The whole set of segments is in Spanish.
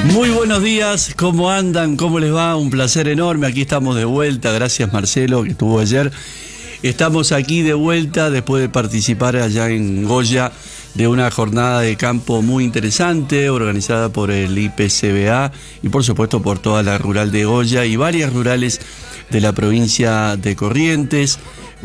Muy buenos días, ¿cómo andan? ¿Cómo les va? Un placer enorme, aquí estamos de vuelta, gracias Marcelo que estuvo ayer. Estamos aquí de vuelta después de participar allá en Goya de una jornada de campo muy interesante organizada por el IPCBA y por supuesto por toda la rural de Goya y varias rurales de la provincia de Corrientes.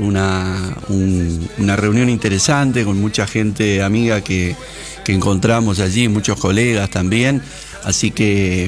Una reunión interesante con mucha gente amiga que encontramos allí, muchos colegas también, así que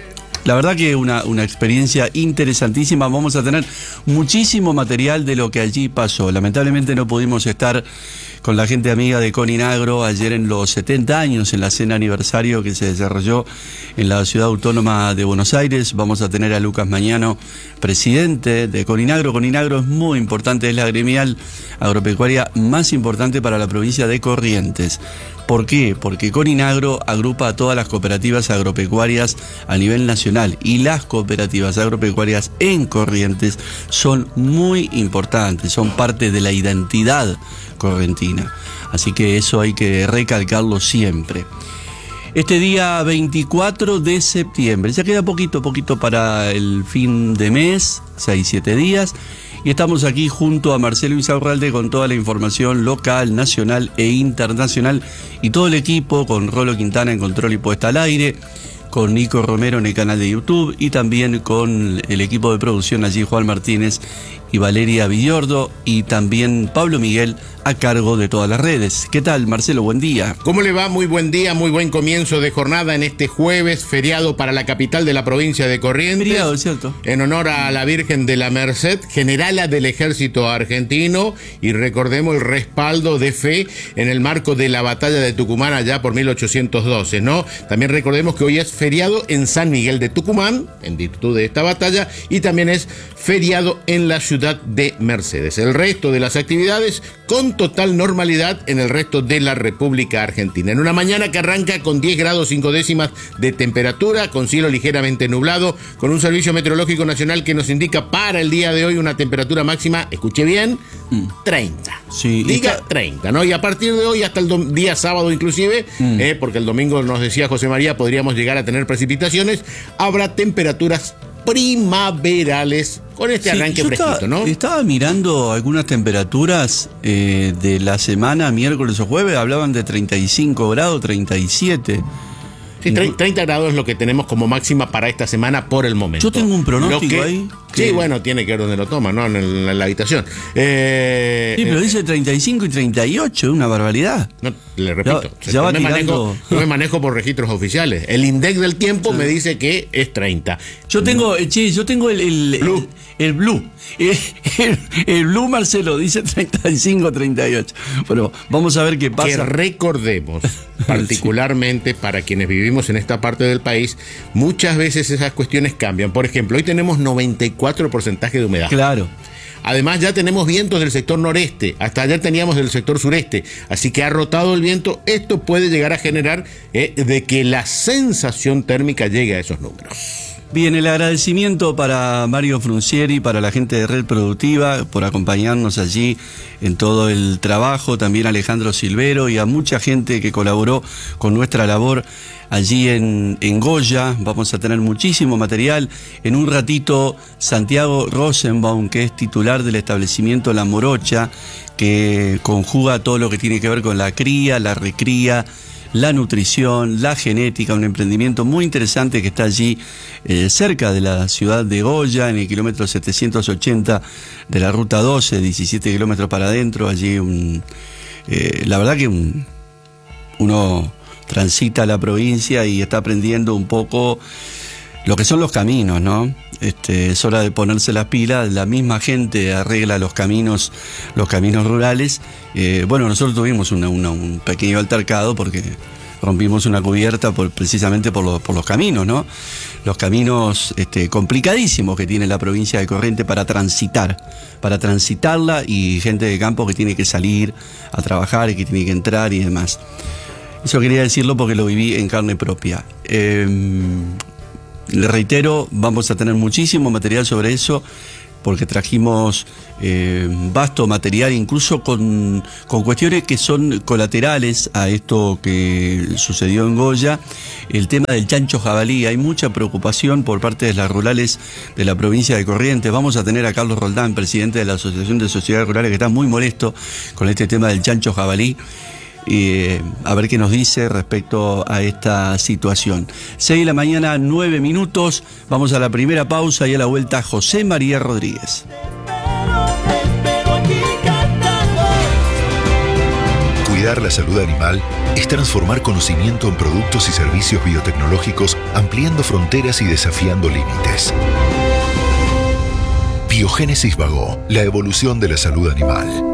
la verdad que una experiencia interesantísima. Vamos a tener muchísimo material de lo que allí pasó. Lamentablemente no pudimos estar con la gente amiga de Coninagro ayer en los 70 años, en la cena aniversario que se desarrolló en la Ciudad Autónoma de Buenos Aires. Vamos a tener a Lucas Mañano, presidente de Coninagro. Coninagro es muy importante, es la gremial agropecuaria más importante para la provincia de Corrientes. ¿Por qué? Porque Coninagro agrupa a todas las cooperativas agropecuarias a nivel nacional y las cooperativas agropecuarias en Corrientes son muy importantes, son parte de la identidad correntina. Así que eso hay que recalcarlo siempre. Este día 24 de septiembre, ya queda poquito para el fin de mes, 6-7 días, y estamos aquí junto a Marcelo Insaurralde con toda la información local, nacional e internacional, y todo el equipo con Rolo Quintana en control y puesta al aire, con Nico Romero en el canal de YouTube y también con el equipo de producción allí, Juan Martínez y Valeria Villordo, y también Pablo Miguel a cargo de todas las redes. ¿Qué tal, Marcelo? Buen día. ¿Cómo le va? Muy buen día, muy buen comienzo de jornada en este jueves, feriado para la capital de la provincia de Corrientes. Feriado, ¿cierto? En honor a la Virgen de la Merced, generala del Ejército Argentino, y recordemos el respaldo de fe en el marco de la batalla de Tucumán allá por 1812, ¿no? También recordemos que hoy es feriado en San Miguel de Tucumán, en virtud de esta batalla, y también es feriado en la ciudad de Mercedes. El resto de las actividades con total normalidad en el resto de la República Argentina. En una mañana que arranca con 10 grados 5 décimas de temperatura, con cielo ligeramente nublado, con un servicio meteorológico nacional que nos indica para el día de hoy una temperatura máxima, escuche bien, 30. Sí, Diga 30, ¿no? Y a partir de hoy hasta el día sábado inclusive, porque el domingo nos decía José María, podríamos llegar a tener precipitaciones, habrá temperaturas primaverales con este arranque fresquito, ¿no? Estaba mirando algunas temperaturas de la semana, miércoles o jueves, hablaban de 35 grados, 37. Sí, 30 grados es lo que tenemos como máxima para esta semana por el momento. Yo tengo un pronóstico ahí. Sí, bueno, tiene que ver donde lo toma, ¿no? En la habitación. Sí, pero dice 35 y 38, es una barbaridad. No, le repito, no me manejo por registros oficiales. El INDEC del tiempo me dice que es 30. Yo tengo el Blue. El Blue. El Blue, Marcelo, dice 35, 38. Pero vamos a ver qué pasa. Que recordemos, particularmente para quienes vivimos en esta parte del país, muchas veces esas cuestiones cambian. Por ejemplo, hoy tenemos 94% de humedad. Claro. Además ya tenemos vientos del sector noreste, hasta ayer teníamos del sector sureste, así que ha rotado el viento. Esto puede llegar a generar de que la sensación térmica llegue a esos números. Bien, el agradecimiento para Mario Fruncieri, para la gente de Red Productiva, por acompañarnos allí en todo el trabajo, también a Alejandro Silvero y a mucha gente que colaboró con nuestra labor allí en Goya. Vamos a tener muchísimo material. En un ratito, Santiago Rosenbaum, que es titular del establecimiento La Morocha, que conjuga todo lo que tiene que ver con la cría, la recría, la nutrición, la genética, un emprendimiento muy interesante que está allí cerca de la ciudad de Goya, en el kilómetro 780 de la ruta 12, 17 kilómetros para adentro. Allí la verdad que uno transita la provincia y está aprendiendo un poco lo que son los caminos, ¿no? Es hora de ponerse las pilas. La misma gente arregla los caminos rurales. Bueno, nosotros tuvimos un pequeño altercado porque rompimos una cubierta precisamente por los caminos, ¿no? Los caminos complicadísimos que tiene la provincia de Corrientes para transitarla, y gente de campo que tiene que salir a trabajar y que tiene que entrar y demás. Eso quería decirlo porque lo viví en carne propia. Le reitero, vamos a tener muchísimo material sobre eso. porque trajimos vasto material, incluso con cuestiones que son colaterales a esto que sucedió en Goya. El tema del chancho jabalí, hay mucha preocupación por parte de las rurales de la provincia de Corrientes. Vamos a tener a Carlos Roldán, presidente de la Asociación de Sociedades Rurales, que está muy molesto con este tema del chancho jabalí. A ver qué nos dice respecto a esta situación. 6 de la mañana, 9 minutos. Vamos a la primera pausa y a la vuelta José María Rodríguez. Cuidar la salud animal es transformar conocimiento en productos y servicios biotecnológicos, ampliando fronteras y desafiando límites. Biogénesis Vago, la evolución de la salud animal.